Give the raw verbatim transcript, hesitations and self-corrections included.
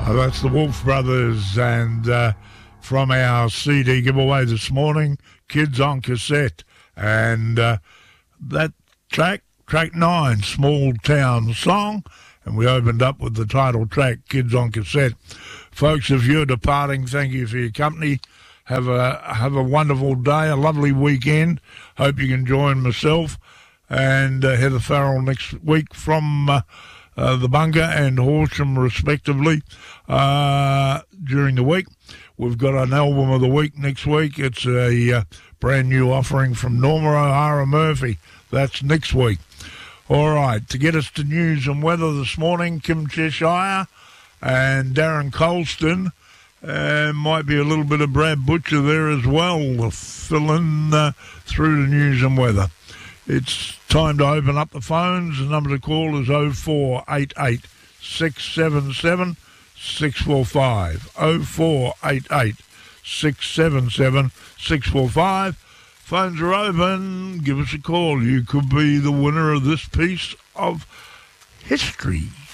Uh, that's the Wolf Brothers, and uh, from our C D giveaway this morning, Kids on Cassette. And uh, that track, track nine, Small Town Song, and we opened up with the title track, Kids on Cassette. Folks, if you're departing, thank you for your company. Have a have a wonderful day, a lovely weekend. Hope you can join myself and uh, Heather Farrell next week from uh, uh, the Bunker and Horsham, respectively, uh, during the week. We've got an album of the week next week. It's a uh, brand new offering from Norma O'Hara Murphy. That's next week. All right, to get us to news and weather this morning, Kim Cheshire and Darren Colston. And uh, might be a little bit of Brad Butcher there as well, filling uh, through the news and weather. It's time to open up the phones. The number to call is oh four eight eight, six seven seven, six four five. oh four eight eight, six seven seven, six four five. Phones are open. Give us a call. You could be the winner of this piece of history.